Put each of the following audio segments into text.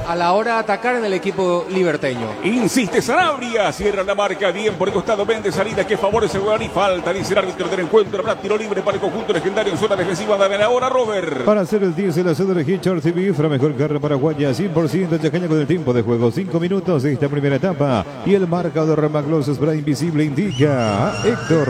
a la hora de atacar en el equipo liberteño. Insiste Sanabria, cierra la marca, bien por el costado, vende salida que favorece a Guaraní, falta, dice el árbitro del encuentro, habrá tiro libre para el conjunto legendario en zona defensiva de ahora, Robert. Para hacer el 10 en la zona de Hitchard TV, la mejor carrera paraguaya, 100% Chacaña con el tiempo de juego, 5 minutos de esta primera etapa, y el marcador Ramagloso Spray Invisible indica a Héctor.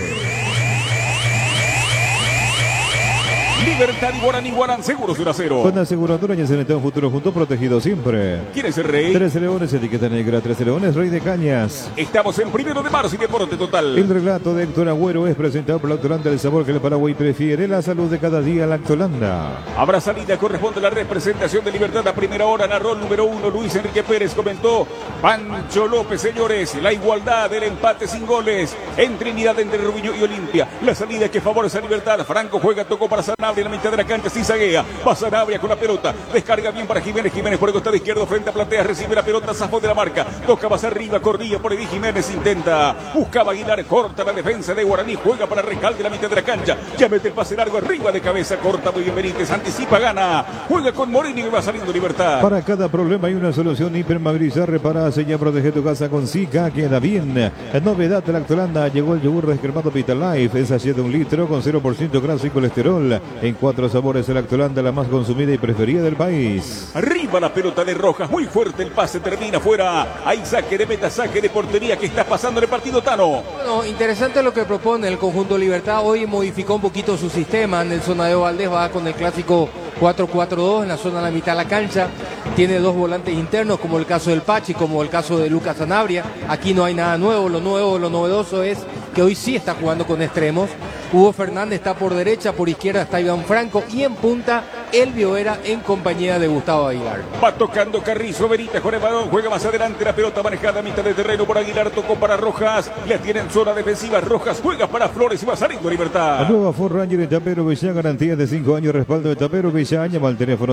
Libertad y Guaraní, Guarán, seguros 1-0. Con aseguradora y en un futuro junto, protegido siempre. ¿Quién es el rey? 13 Leones, etiqueta negra, 13 Leones, Rey de Cañas. Estamos en 1 de marzo y deporte total. El relato de Héctor Agüero es presentado por Lactolanda, el sabor que el Paraguay prefiere, la salud de cada día, Lactolanda. Habrá salida, corresponde a la representación de Libertad a primera hora, narró el número 1, Luis Enrique Pérez, comentó Pancho López, señores, la igualdad del empate sin goles en Trinidad entre Rubiño y Olimpia. La salida que favorece a Libertad, Franco juega, tocó para Sanabria en la mitad de la cancha, sin zaguea, va Sanabria con la pelota, descarga bien para Jiménez, Jiménez por el costado izquierdo frente a Platea, recibe la pelota, zafó de la marca, toca más arriba, corría por Edith Jiménez, intenta, buscaba Aguilar, corta la defensa de Guaraní, juega para Recalde la mitad de la cancha, ya mete el pase largo arriba de cabeza, corta muy bien Benítez, anticipa, gana, juega con Morini y va saliendo Libertad. Para cada problema hay una solución, hipermovilizar, repara, sella, protege tu casa con Zika, queda bien. Novedad de Lactolanda, llegó el yogur descremado Vitalife, es sachet de 1 litro con 0% grasa y colesterol, en 4 sabores el Lactolanda, la más consumida y preferida del país. Arriba la pelota de Rojas, muy fuerte el pase, termina fuera, hay saque de meta, saque de portería, que está pasando en el partido, Tano. Bueno, interesante lo que propone el conjunto Libertad, hoy modificó un poquito su sistema, Nelson Adeo Valdés va con el clásico 4-4-2 en la zona de la mitad de la cancha, tiene 2 volantes internos como el caso del Pachi, como el caso de Lucas Sanabria, aquí no hay nada nuevo, lo novedoso es que hoy sí está jugando con extremos. Hugo Fernández está por derecha, por izquierda está Iván Franco y en punta Elvio Vera en compañía de Gustavo Aguilar. Va tocando Carrizo, Benítez con el balón, juega más adelante, la pelota manejada a mitad de terreno por Aguilar, tocó para Rojas, la tiene en zona defensiva, Rojas juega para Flores y va saliendo Libertad. La nueva Ford Ranger de Tapero Villá, garantía de 5 años, respaldo de Tapero Villá, llama al teléfono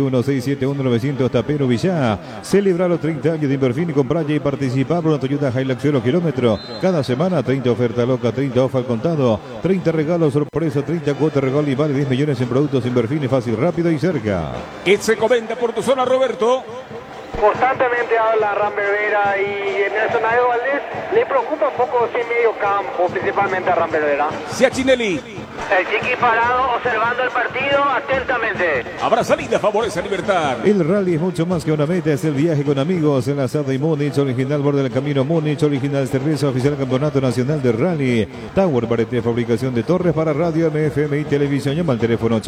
021-671-900 Tapero Villá. Celebra los 30 años de Inverfin y compra y participa por una Toyota Hilux 0 kilómetro. Cada semana 30 ofertas locas, 30 off al contado, 30 regalos sorpresa, 30 cuotas regalo y vale 10 millones en productos Inverfin, fácil, rápido y cerca. ¿Qué se comenta por tu zona, Roberto? Constantemente habla Rambert y Nelson Adeo Valdés. Le preocupa un poco ese medio campo, principalmente a Rambert. Ciachinelli. El Chiqui parado observando el partido atentamente. Habrá salida, favorece a Libertad. El rally es mucho más que una meta, es el viaje con amigos. En la Sada y Múnich, original borde del camino Múnich, original cerveza oficial Campeonato Nacional de Rally. Tower Barete, fabricación de torres para radio, MFM y televisión. Llama al teléfono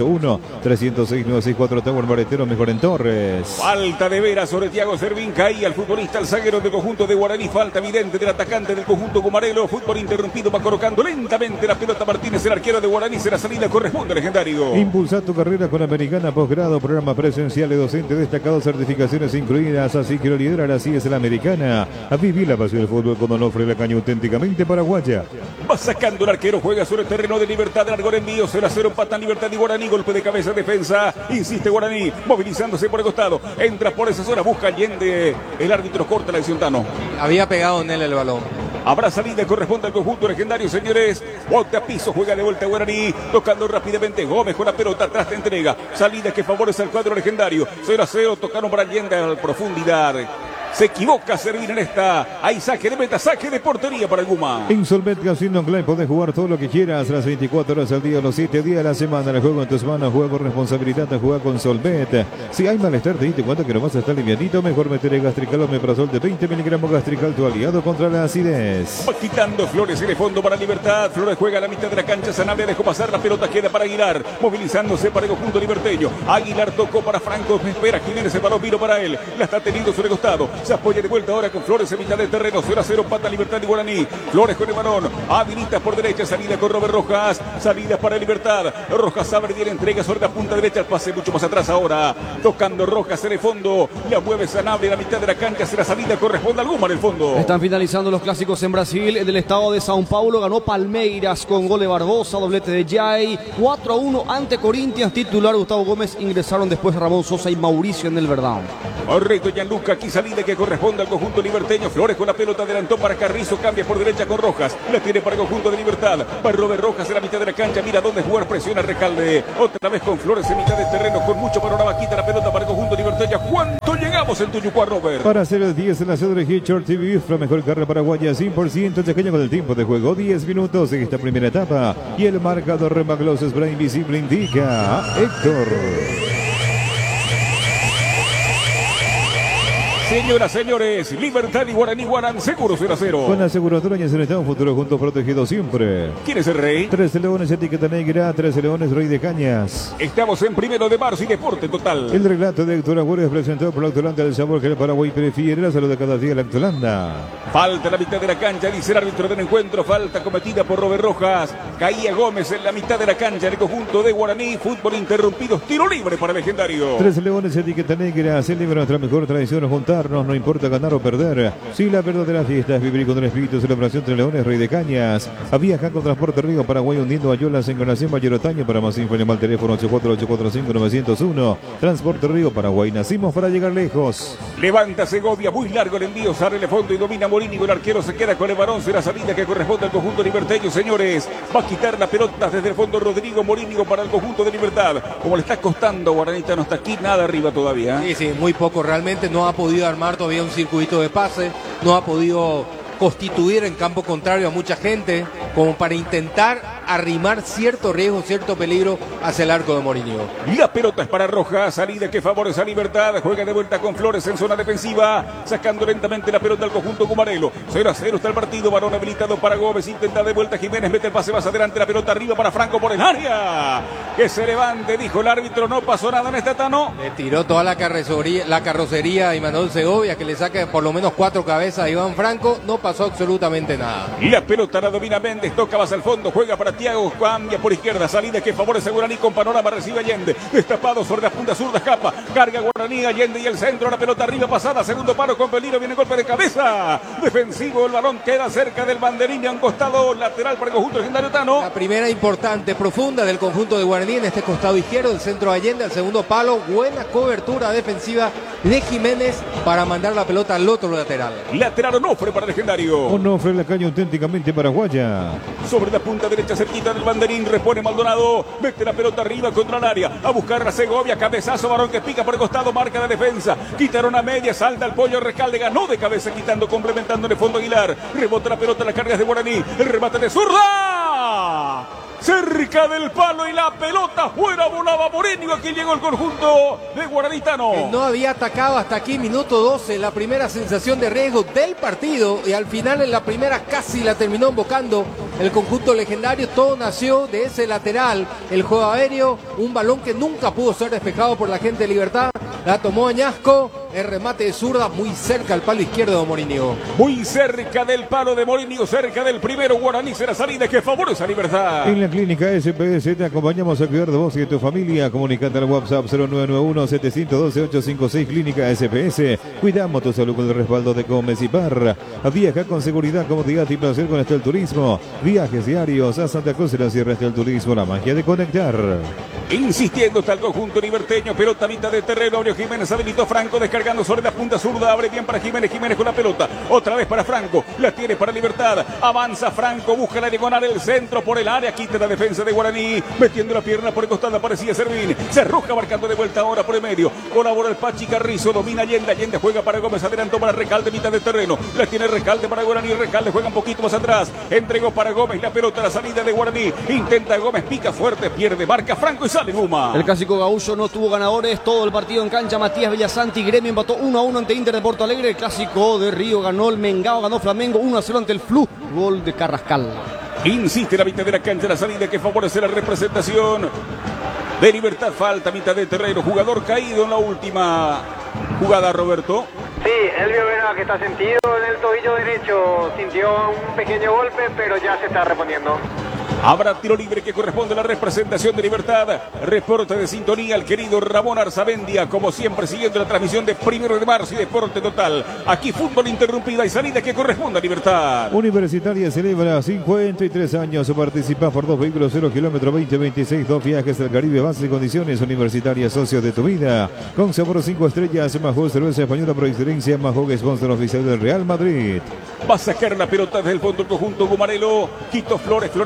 81-306-964 Tower Baretero, mejor en torres. Falta de Vera sobre Thiago Servín, caía el futbolista, el zaguero del conjunto de Guaraní. Falta evidente del atacante del conjunto Gumarelo. Fútbol interrumpido, va colocando lentamente la pelota Martínez, el arquero de Guaraní. La salida corresponde al legendario. Impulsa tu carrera con Americana Posgrado, programa presencial de docente destacado, certificaciones incluidas, así que lo lidera, así es la Americana. A vivir la pasión del fútbol con Onofre, la caña auténticamente paraguaya. Va sacando el arquero, juega sobre el terreno de Libertad, largo el envío, 0-0, empatan Libertad y Guaraní, golpe de cabeza, defensa, insiste Guaraní, movilizándose por el costado, entra por esa zona, busca Allende, el árbitro corta la decisión, Tano. Había pegado en él el balón. Habrá salida, corresponde al conjunto legendario, señores. Bote a piso, juega de vuelta Guaraní, tocando rápidamente Gómez con la pelota, atrás de entrega. Salida que favorece al cuadro legendario. 0-0, tocaron para Allende a la profundidad. Se equivoca Servín en esta. Hay saque de meta, saque de portería para el Guma. En Solvet Casino Online podés jugar todo lo que quieras, las 24 horas al día, los 7 días de la semana. El juego en tus manos, juega con responsabilidad, juega con Solvet. Si hay malestar, te diste cuenta que no vas a estar livianito, mejor meter el Gastrical Omeprazol de 20 miligramos Gastrical, tu aliado contra la acidez. Va quitando Flores en el fondo para Libertad. Flores juega a la mitad de la cancha, Sanabria dejó pasar, la pelota queda para Aguilar, movilizándose para el conjunto liberteño. Aguilar tocó para Franco, espera Jiménez, el balón vino para él, la está teniendo sobre el costado. Se apoya de vuelta ahora con Flores en mitad del terreno, 0-0, pata Libertad y Guaraní. Flores con el balón, habilita por derecha, salida con Robert Rojas, salida para Libertad. Rojas abre y entrega sobre la punta derecha, el pase mucho más atrás ahora, tocando Rojas en el fondo, la mueve Sanabria en la mitad de la cancha, la salida corresponde al Guma en el fondo. Están finalizando los clásicos en Brasil, el del estado de São Paulo ganó Palmeiras con gol de Barbosa, doblete de Jay, 4-1 ante Corinthians, titular Gustavo Gómez, ingresaron después Ramón Sosa y Mauricio en el Verdão. Correcto, Gianluca, aquí salida que corresponde al conjunto liberteño. Flores con la pelota, adelantó para Carrizo, cambia por derecha con Rojas, la tiene para el conjunto de Libertad, va Robert Rojas en la mitad de la cancha, mira dónde jugar, presiona Recalde, otra vez con Flores en mitad del terreno, con mucho panorama, quita la pelota para el conjunto liberteño. ¿Cuánto llega? Llegamos en Tuyucuá, Robert. Para hacer el 10 en la sede de Hitchcock TV, la mejor carrera paraguaya 100% chaqueña con el tiempo de juego 10 minutos en esta primera etapa. Y el marcador Remaglos Spray Invisible indica a Héctor. Señoras, señores, Libertad y Guaraní Guarán, seguro 0-0. Con aseguradora y en un futuro juntos protegidos siempre. ¿Quién es el rey? 13 Leones, etiqueta negra, 13 Leones, Rey de Cañas. Estamos en 1 de marzo y deporte total. El relato de Héctor Agüero es presentado por la Lactolanda del sabor que el Paraguay prefiere. La salud de cada día, la Lactolanda. Falta la mitad de la cancha, dice el árbitro del encuentro. Falta cometida por Robert Rojas. Caía Gómez en la mitad de la cancha. El conjunto de Guaraní. Fútbol interrumpido. Tiro libre para el legendario. 13 Leones, etiqueta negra. Celebra nuestra mejor tradición, juntarnos. No importa ganar o perder. Si la verdadera fiesta es vivir con el espíritu de celebración de Leones, Rey de Cañas. Viaja con Transporte Río Paraguay hundiendo Ayolas en Encarnación Mayor Otaño. Para más info, llama al teléfono 84845-901. Transporte Río Paraguay. Nacimos para llegar lejos. Levanta Segovia, muy largo el envío, sale el fondo y domina Morínigo. El arquero se queda con el varón, será salida que corresponde al conjunto liberteño, señores. Va a quitar la pelota desde el fondo Rodrigo Morínigo para el conjunto de Libertad. Como le está costando, Guaranita no está aquí, nada arriba todavía. Sí, muy poco realmente. No ha podido armar todavía un circuito de pase. No ha podido constituir en campo contrario a mucha gente como para intentar arrimar cierto riesgo, cierto peligro hacia el arco de Morínigo. La pelota es para Rojas, salida que favorece a Libertad, juega de vuelta con Flores en zona defensiva, sacando lentamente la pelota al conjunto Cumarelo. 0-0 está el partido, balón habilitado para Gómez, intenta de vuelta Jiménez, mete el pase más adelante, la pelota arriba para Franco por el área. Que se levante, dijo el árbitro, no pasó nada en esta Tano. Le tiró toda la carrocería a Imanol Segovia, que le saque por lo menos 4 cabezas a Iván Franco, no pasó absolutamente nada. La pelota la domina Méndez, toca más al fondo, juega para Thiago, cambia por izquierda, salida que favorece a Guaraní con panorama, recibe Allende, destapado sobre la punta zurda, escapa, carga Guaraní, Allende y el centro, la pelota arriba pasada, segundo palo con peligro, viene golpe de cabeza, defensivo, el balón queda cerca del banderín y a un costado lateral para el conjunto legendario Tano. La primera importante, profunda del conjunto de Guaraní en este costado izquierdo, el centro de Allende, al segundo palo, buena cobertura defensiva de Jiménez para mandar la pelota al otro lateral. Lateral Onofre para el legendario. Onofre, la caña auténticamente paraguaya. Sobre la punta derecha, cerquita del banderín, repone Maldonado, mete la pelota arriba contra el área, a buscar a Segovia, cabezazo, varón que pica por el costado, marca la defensa, quitaron a media, salta el pollo, Recalde, ganó de cabeza, quitando, complementando en el fondo Aguilar, rebota la pelota, las cargas de Guaraní, el remate de zurda, cerca del palo y la pelota fuera, volaba Morínigo, aquí llegó el conjunto de Guaranitano. No había atacado hasta aquí, minuto 12, la primera sensación de riesgo del partido y al final en la primera casi la terminó embocando el conjunto legendario. Todo nació de ese lateral, el juego aéreo, un balón que nunca pudo ser despejado por la gente de Libertad, la tomó Añasco, el remate de zurda muy cerca al palo izquierdo de Morínigo. Muy cerca del palo de Morínigo, cerca del primero, Guaraní será salida que favorece a Libertad. En la clínica SPS te acompañamos a cuidar de vos y de tu familia. Comunicate al WhatsApp 0991-712-856, Clínica SPS. Cuidamos tu salud con el respaldo de Gómez y Parra. Viaja con seguridad, comodidad y placer con Estel Turismo. Viajes diarios a Santa Cruz y la Sierra Estel Turismo, la magia de conectar. Insistiendo está el conjunto liberteño, pelota mitad de terreno, abrió Jiménez, habilitó Franco, descargando sobre la punta zurda, abre bien para Jiménez, Jiménez con la pelota, otra vez para Franco, la tiene para Libertad, avanza Franco, busca la diagonal, el centro por el área, quita la defensa de Guaraní, metiendo la pierna por el costado, aparecía Servín, se arroja marcando de vuelta ahora por el medio, colabora el Pachi Carrizo, domina Allende, Allende juega para Gómez, adelantó para Recalde, mitad de terreno, la tiene Recalde para Guaraní, Recalde juega un poquito más atrás, entregó para Gómez, la pelota, la salida de Guaraní, intenta Gómez, pica fuerte, pierde, marca Franco y sale Guma. El clásico gaúcho no tuvo ganadores, todo el partido en cancha, Matías Villasanti, Gremio empató 1-1 ante Inter de Porto Alegre, el clásico de Río ganó el Mengao, ganó Flamengo 1-0 ante el Flu, gol de Carrascal. Insiste la mitad de la cancha, la salida que favorece la representación de Libertad, falta mitad de terreno, jugador caído en la última jugada, Roberto. Sí, Elvio Vera que está sentido en el tobillo derecho, sintió un pequeño golpe, pero ya se está reponiendo. Habrá tiro libre que corresponde a la representación de Libertad. Reporte de sintonía al querido Ramón Arzamendia, como siempre siguiendo la transmisión de 1 de marzo y Deporte Total. Aquí fútbol interrumpida y salida que corresponde a Libertad. Universitaria celebra 53 años. Participa por 2 vehículos 0 kilómetros 2026, 2 viajes al Caribe, base y condiciones. Universitaria, socio de tu vida. Con sabor 5 estrellas, Mahou, cerveza española por excelencia. Mahou, sponsor oficial del Real Madrid. Va a sacar la pelota desde el fondo del conjunto Gumarelo. Quito Flores, Flores juega para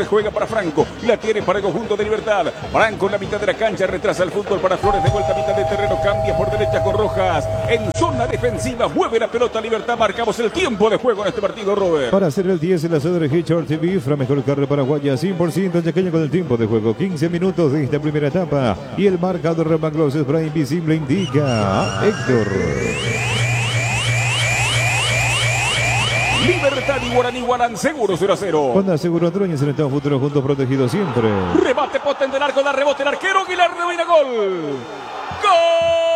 para Franco. La tiene para el conjunto de Libertad. Franco en la mitad de la cancha. Retrasa el fútbol para Flores. De vuelta a mitad de terreno. Cambia por derecha con Rojas. En zona defensiva. Mueve la pelota Libertad. Marcamos el tiempo de juego en este partido, Robert. Para hacer el 10 en la sede de Hitchard TV, Fra mejor carne paraguaya, 100% yaqueña con el tiempo de juego. 15 minutos de esta primera etapa. Y el marcador de Ramaglos es Brian Invisible indica a Héctor. Libertad y Guaraní Guarán, seguro 0-0. Honda Seguro Androñez en el futuro juntos protegidos siempre. Rebate potente del arco, da rebote el arquero, Aguilar de Gol. ¡Gol!